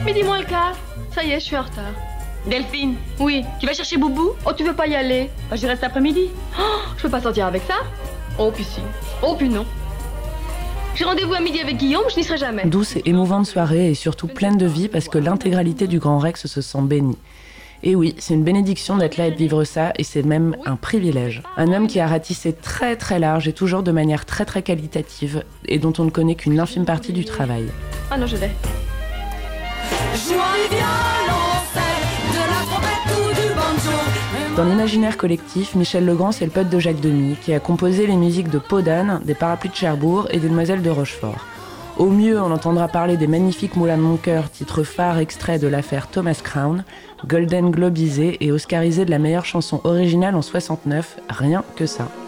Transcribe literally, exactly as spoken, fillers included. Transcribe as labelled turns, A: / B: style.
A: Midi moins le quart. Ça y est, je suis en retard.
B: Delphine,
A: Oui.
B: tu vas chercher Boubou?
A: Oh, tu veux pas y aller?
B: Bah, je reste après-midi.
A: Oh, je peux pas sortir avec ça? Oh, puis si. Oh, puis non. J'ai rendez-vous à midi avec Guillaume, je n'y serai jamais.
C: Douce et émouvante soirée et surtout pleine de vie parce que l'intégralité du Grand Rex se sent bénie. Et oui, c'est une bénédiction d'être là et de vivre ça, et c'est même un privilège. Un homme qui a ratissé très très large et toujours de manière très très qualitative, et dont on ne connaît qu'une infime partie du travail.
A: Ah non, je l'ai.
C: Dans l'imaginaire collectif, Michel Legrand, c'est le pote de Jacques Demy, qui a composé les musiques de Peau d'âne, des Parapluies de Cherbourg et des Demoiselles de Rochefort. Au mieux, on entendra parler des magnifiques Moulins de mon cœur, titre phare extrait de l'affaire Thomas Crown, Golden Globisé et Oscarisé de la meilleure chanson originale en soixante-neuf, rien que ça.